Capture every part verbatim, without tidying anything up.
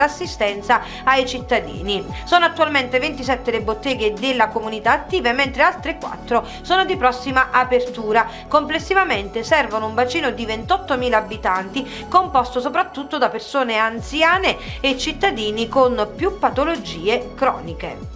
assistenza ai cittadini. Sono attualmente ventisette le botteghe della comunità attive, mentre altre quattro sono di prossima apertura. Complessivamente servono un bacino di ventottomila abitanti, composto soprattutto da persone anziane e cittadini con più patologie croniche.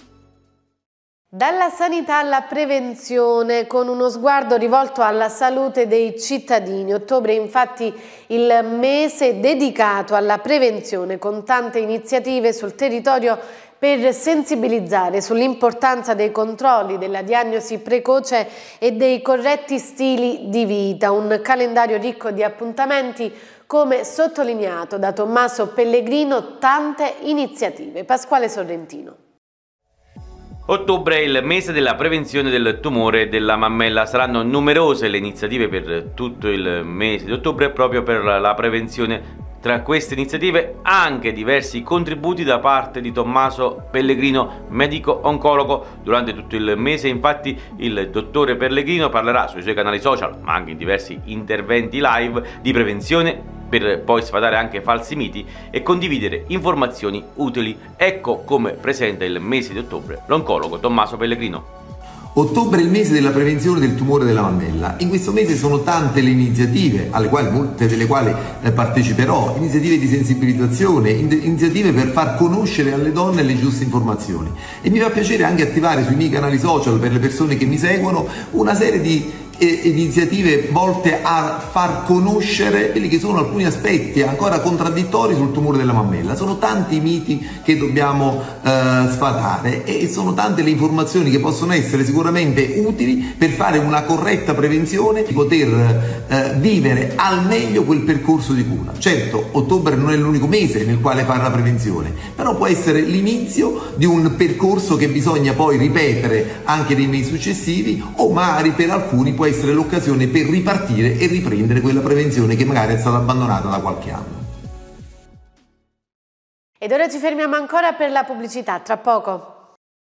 Dalla sanità alla prevenzione, con uno sguardo rivolto alla salute dei cittadini. Ottobre è infatti il mese dedicato alla prevenzione, con tante iniziative sul territorio per sensibilizzare sull'importanza dei controlli, della diagnosi precoce e dei corretti stili di vita. Un calendario ricco di appuntamenti, come sottolineato da Tommaso Pellegrino, tante iniziative. Pasquale Sorrentino. Ottobre è il mese della prevenzione del tumore della mammella. Saranno numerose le iniziative per tutto il mese di ottobre proprio per la prevenzione. Tra queste iniziative anche diversi contributi da parte di Tommaso Pellegrino, medico oncologo. Durante tutto il mese infatti il dottore Pellegrino parlerà sui suoi canali social, ma anche in diversi interventi live, di prevenzione, per poi sfatare anche falsi miti e condividere informazioni utili. Ecco come presenta il mese di ottobre l'oncologo Tommaso Pellegrino. Ottobre è il mese della prevenzione del tumore della mammella. In questo mese sono tante le iniziative, alle quali, molte delle quali eh, parteciperò, iniziative di sensibilizzazione, in iniziative per far conoscere alle donne le giuste informazioni. E mi fa piacere anche attivare sui miei canali social, per le persone che mi seguono, una serie di iniziative volte a far conoscere quelli che sono alcuni aspetti ancora contraddittori sul tumore della mammella. Sono tanti i miti che dobbiamo eh, sfatare e sono tante le informazioni che possono essere sicuramente utili per fare una corretta prevenzione, di poter eh, vivere al meglio quel percorso di cura. Certo, ottobre non è l'unico mese nel quale fare la prevenzione, però può essere l'inizio di un percorso che bisogna poi ripetere anche nei mesi successivi, o magari per alcuni può essere l'occasione per ripartire e riprendere quella prevenzione che magari è stata abbandonata da qualche anno. Ed ora ci fermiamo ancora per la pubblicità, tra poco.